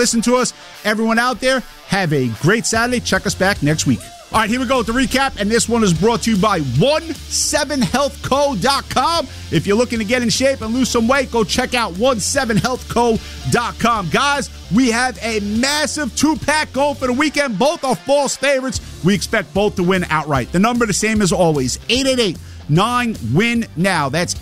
listening to us. Everyone out there, have a great Saturday. Check us back next week. All right, here we go with the recap, and this one is brought to you by 17healthco.com. If you're looking to get in shape and lose some weight, go check out 17healthco.com. Guys, we have a massive two-pack going for the weekend. Both are false favorites. We expect both to win outright. The number the same as always, 888-9-WIN-NOW. That's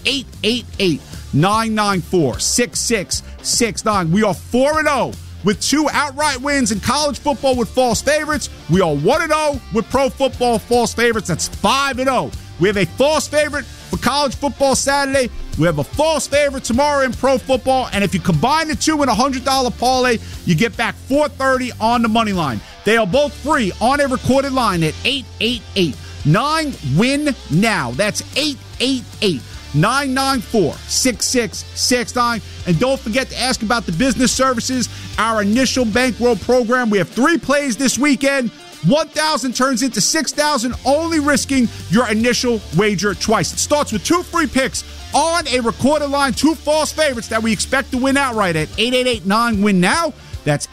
888-994-6669. We are 4-0. With 2 outright wins in college football with false favorites. We are 1-0 with pro football false favorites. That's 5-0. We have a false favorite for college football Saturday. We have a false favorite tomorrow in pro football. And if you combine the two in a $100 parlay, you get back $430 on the money line. They are both free on a recorded line at 888-9-WIN-NOW. That's 888-994-6669. And don't forget to ask about the business services, our initial bankroll program. We have 3 plays this weekend. 1,000 turns into 6,000, only risking your initial wager twice. It starts with 2 free picks on a recorded line, 2 false favorites that we expect to win outright at 888-9-WIN-NOW. That's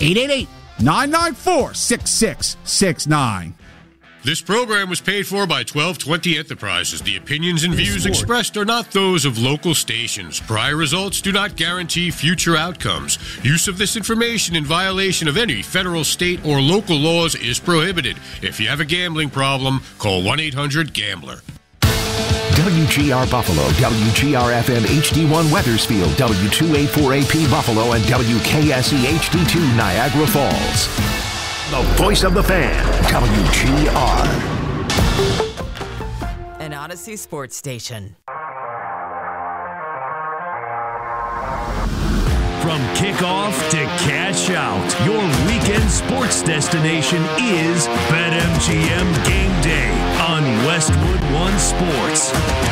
888-994-6669. This program was paid for by 1220 Enterprises. The opinions and views expressed are not those of local stations. Prior results do not guarantee future outcomes. Use of this information in violation of any federal, state, or local laws is prohibited. If you have a gambling problem, call 1-800-GAMBLER. WGR Buffalo, WGR-FM HD1 Weathersfield, W284AP Buffalo, and WKSE HD2 Niagara Falls. The voice of the fan, WGR. An Odyssey Sports Station. From kickoff to cash out, your weekend sports destination is BetMGM Game Day on Westwood One Sports.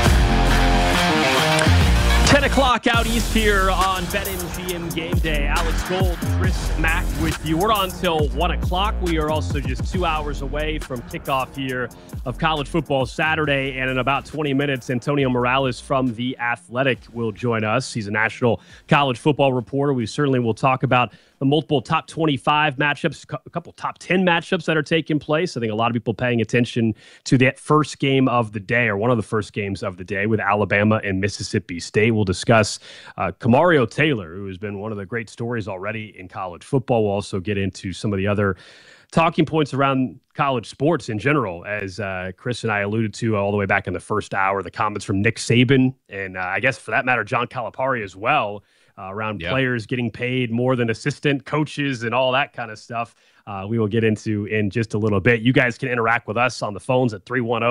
10 o'clock out east here on BetMGM Game Day. Alex Gold, Chris Mack with you. We're on till 1 o'clock. We are also just 2 hours away from kickoff here of college football Saturday. And in about 20 minutes, Antonio Morales from The Athletic will join us. He's a national college football reporter. We certainly will talk about the multiple top 25 matchups, a couple top 10 matchups that are taking place. I think a lot of people paying attention to that first game of the day, or one of the first games of the day, with Alabama and Mississippi State. We'll discuss Kamario Taylor, who has been one of the great stories already in college football. We'll also get into some of the other talking points around college sports in general, as Chris and I alluded to all the way back in the first hour, the comments from Nick Saban, and I guess for that matter, John Calipari as well, around players getting paid more than assistant coaches and all that kind of stuff. We will get into in just a little bit. You guys can interact with us on the phones at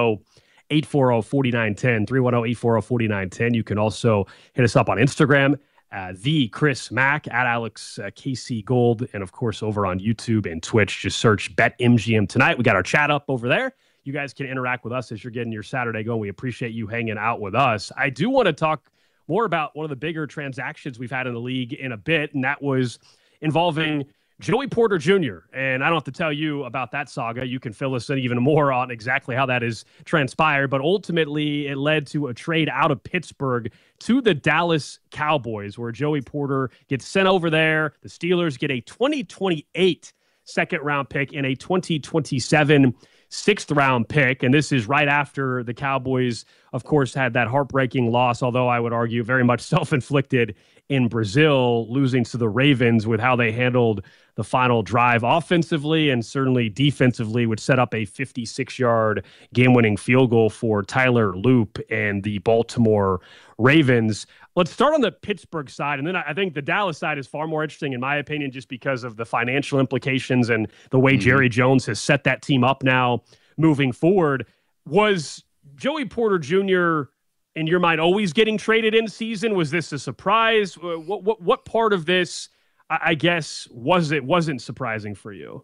310-840-4910, 310-840-4910. You can also hit us up on Instagram, the Chris Mack, at Alex KC Gold, and of course over on YouTube and Twitch. Just search BetMGM Tonight. We got our chat up over there. You guys can interact with us as you're getting your Saturday going. We appreciate you hanging out with us. I do want to talk more about one of the bigger transactions we've had in the league in a bit, and that was involving Joey Porter Jr. And I don't have to tell you about that saga. You can fill us in even more on exactly how that has transpired. But ultimately, it led to a trade out of Pittsburgh to the Dallas Cowboys, where Joey Porter gets sent over there. The Steelers get a 2028 second-round pick and a 2027 sixth-round pick, and this is right after the Cowboys, of course, had that heartbreaking loss, although I would argue very much self-inflicted, in Brazil, losing to the Ravens with how they handled the final drive offensively and certainly defensively, which set up a 56-yard game-winning field goal for Tyler Loop and the Baltimore Ravens. Let's start on the Pittsburgh side, and then I think the Dallas side is far more interesting, in my opinion, just because of the financial implications and the way Jerry Jones has set that team up now moving forward. Was Joey Porter Jr., in your mind, always getting traded in season? Was this a surprise? What part of this, I guess, wasn't surprising for you?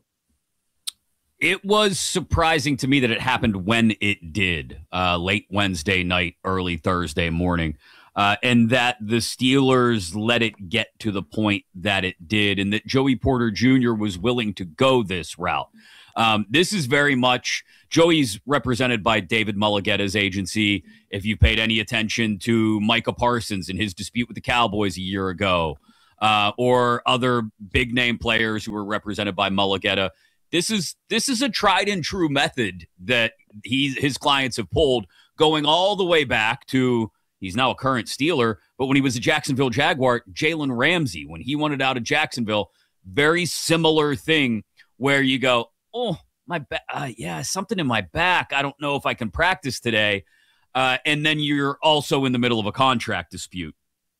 It was surprising to me that it happened when it did, late Wednesday night, early Thursday morning, and that the Steelers let it get to the point that it did, and that Joey Porter Jr. was willing to go this route. This is very much, Joey's represented by David Mulligetta's agency. If you paid any attention to Micah Parsons and his dispute with the Cowboys a year ago, or other big name players who were represented by Mulugheta. This is a tried and true method that his clients have pulled, going all the way back to, he's now a current Steeler, but when he was a Jacksonville Jaguar, Jalen Ramsey, when he wanted out of Jacksonville, very similar thing where you go, oh, my back, something in my back. I don't know if I can practice today. And then you're also in the middle of a contract dispute.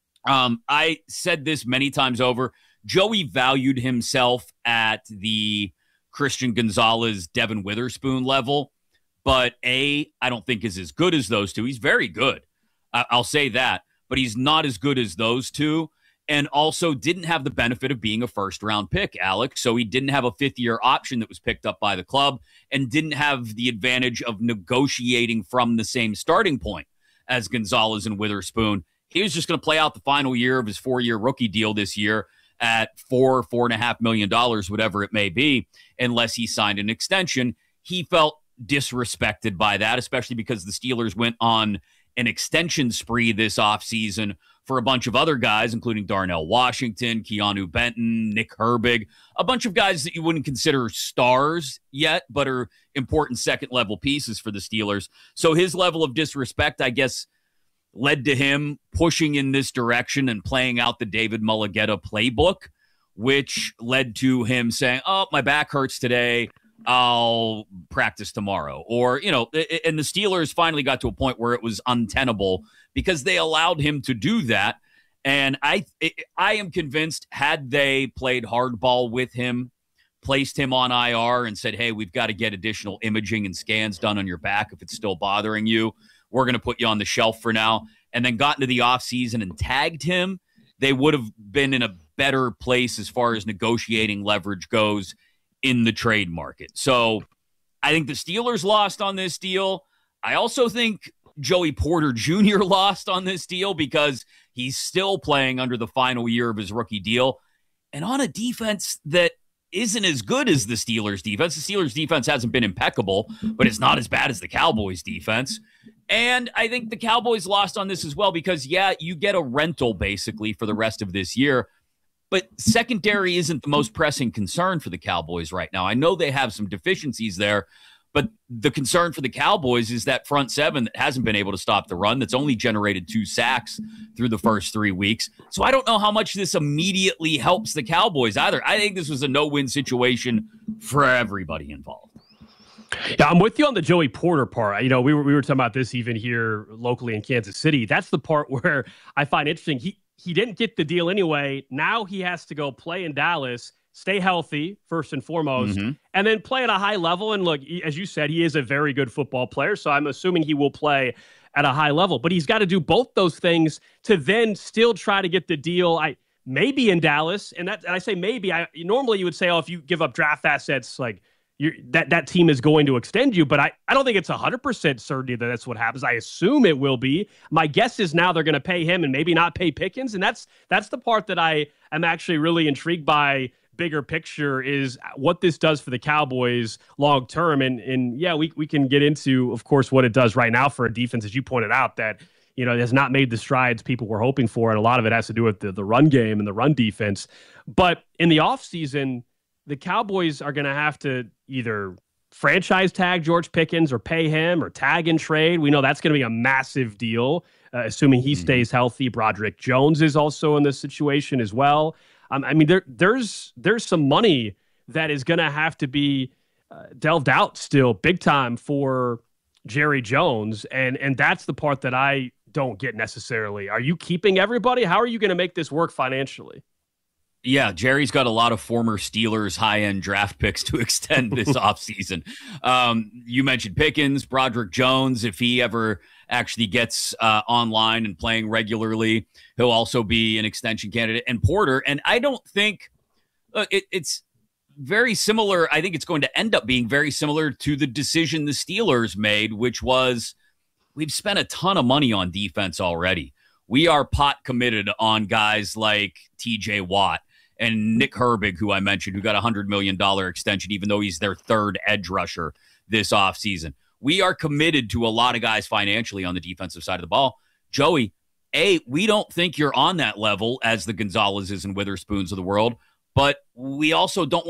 I said this many times over. Joey valued himself at the Christian Gonzalez, Devin Witherspoon level, but I don't think is as good as those two. He's very good. I'll say that, but he's not as good as those two. And also didn't have the benefit of being a first-round pick, Alex. So he didn't have a fifth-year option that was picked up by the club and didn't have the advantage of negotiating from the same starting point as Gonzalez and Witherspoon. He was just going to play out the final year of his 4-year rookie deal this year at $4.5 million, whatever it may be, unless he signed an extension. He felt disrespected by that, especially because the Steelers went on an extension spree this offseason for a bunch of other guys, including Darnell Washington, Keanu Benton, Nick Herbig, a bunch of guys that you wouldn't consider stars yet, but are important second-level pieces for the Steelers. So his level of disrespect, I guess, led to him pushing in this direction and playing out the David Mulugheta playbook, which led to him saying, oh, my back hurts today, I'll practice tomorrow. Or, and the Steelers finally got to a point where it was untenable because they allowed him to do that. And I am convinced, had they played hardball with him, placed him on IR and said, hey, we've got to get additional imaging and scans done on your back if it's still bothering you, we're going to put you on the shelf for now, and then got into the offseason and tagged him, they would have been in a better place as far as negotiating leverage goes in the trade market. So I think the Steelers lost on this deal. I also think Joey Porter Jr. lost on this deal because he's still playing under the final year of his rookie deal and on a defense that isn't as good as the Steelers defense. The Steelers defense hasn't been impeccable, but it's not as bad as the Cowboys defense. And I think the Cowboys lost on this as well because, you get a rental basically for the rest of this year, but secondary isn't the most pressing concern for the Cowboys right now. I know they have some deficiencies there, but the concern for the Cowboys is that front seven that hasn't been able to stop the run, that's only generated 2 sacks through the first 3 weeks. So I don't know how much this immediately helps the Cowboys either. I think this was a no-win situation for everybody involved. Yeah, I'm with you on the Joey Porter part. We were talking about this even here locally in Kansas City. That's the part where I find interesting. He didn't get the deal anyway. Now he has to go play in Dallas, stay healthy first and foremost, and then play at a high level. And look, as you said, he is a very good football player, so I'm assuming he will play at a high level. But he's got to do both those things to then still try to get the deal. Maybe in Dallas, and I say maybe. Normally you would say, if you give up draft assets, like that team is going to extend you, but I don't think it's 100% certainty that that's what happens. I assume it will be. My guess is now they're going to pay him and maybe not pay Pickens, and that's the part that I am actually really intrigued by. Bigger picture is what this does for the Cowboys long term, and we can get into, of course, what it does right now for a defense, as you pointed out, that has not made the strides people were hoping for, and a lot of it has to do with the run game and the run defense. But in the offseason, the Cowboys are going to have to either franchise tag George Pickens or pay him or tag and trade. We know that's going to be a massive deal, assuming he stays healthy. Broderick Jones is also in this situation as well. There's some money that is going to have to be delved out still big time for Jerry Jones, and that's the part that I don't get necessarily. Are you keeping everybody? How are you going to make this work financially? Yeah, Jerry's got a lot of former Steelers high-end draft picks to extend this offseason. You mentioned Pickens, Broderick Jones. If he ever actually gets online and playing regularly, he'll also be an extension candidate. And Porter, and I don't think it's very similar. I think it's going to end up being very similar to the decision the Steelers made, which was we've spent a ton of money on defense already. We are pot committed on guys like TJ Watt and Nick Herbig, who I mentioned, who got a $100 million extension, even though he's their third edge rusher this offseason. We are committed to a lot of guys financially on the defensive side of the ball. Joey, we don't think you're on that level as the Gonzalez's and Witherspoons of the world, but we also don't